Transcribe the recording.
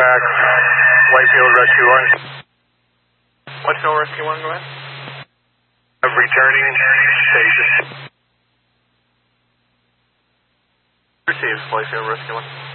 back, Whitefield Rescue 1. Whitefield Rescue 1, go ahead. Returning station. Received, Whitefield Rescue 1.